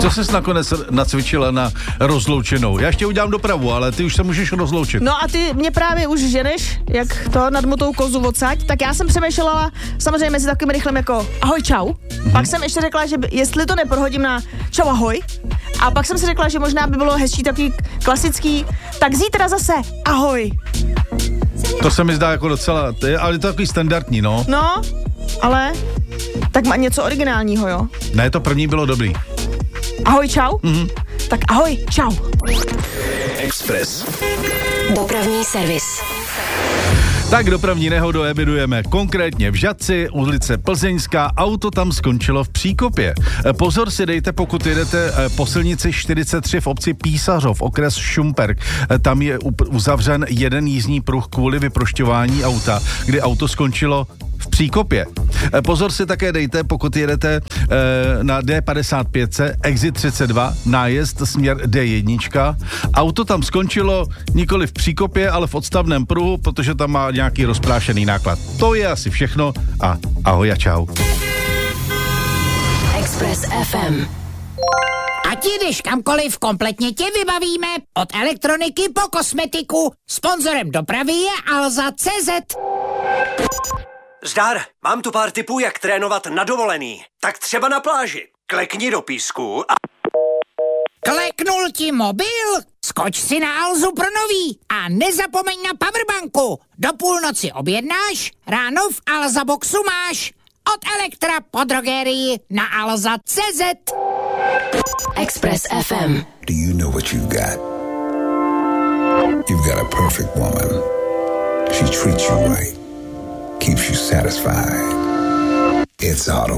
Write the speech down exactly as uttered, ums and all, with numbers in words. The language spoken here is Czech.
Co ses nakonec nacvičila na rozloučenou? Já ještě udělám dopravu, ale ty už se můžeš rozloučit. No a ty mě právě už ženeš, jak to nadmutou kozu odsaď, tak já jsem přemýšlela samozřejmě mezi takovým rychlým jako ahoj čau. Mm-hmm. Pak jsem ještě řekla, že jestli to neprohodím na čau ahoj. A pak jsem si řekla, že možná by bylo hezčí takový klasický, tak zítra zase ahoj. To se mi zdá jako docela, to je, ale je to takový standardní, no. No, ale tak má něco originálního, jo? Ne, to první bylo dobrý. Ahoj čau? Mm-hmm. Tak ahoj čau. Express. Dopravní servis. Tak dopravní nehodu evidujeme konkrétně v Žatci, ulice Plzeňská, auto tam skončilo v příkopě. Pozor si dejte, pokud jedete po silnici čtyřicet tři v obci Písařov, okres Šumperk. Tam je uzavřen jeden jízdní pruh kvůli vyprošťování auta, kdy auto skončilo v příkopě. Pozor si také dejte, pokud jedete na D padesát pět, exit třicet dva, nájezd směr D jedna. Auto tam skončilo nikoli v příkopě, ale v odstavném pruhu, protože tam má nějaký rozprášený náklad. To je asi všechno a ahoj a čau. Express F M. Ať jdeš kamkoliv, kompletně tě vybavíme. Od elektroniky po kosmetiku. Sponzorem dopravy je Alza tečka cé zet. Zdar, mám tu pár tipů, jak trénovat na dovolený. Tak třeba na pláži. Klekni do písku a... Kleknul ti mobil? Skoč si na Alzu pro nový a nezapomeň na powerbanku. Do půlnoci objednáš, ráno v Alza boxu máš. Od Elektra po drogerii na Alza tečka cé zet. Express F M. Do you know what you've got? You've got a perfect woman. She treats you right. Keeps you satisfied. It's Auto